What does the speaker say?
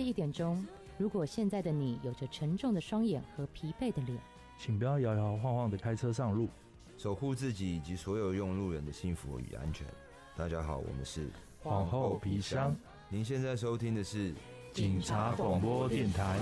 1点钟，如果现在的你有着沉重的双眼和疲惫的脸， 请不要摇摇晃晃的开车上路， 守护自己以及所有用路人的幸福与安全。大家好，我们是皇后皮箱。 您现在收听的是警察广播电台。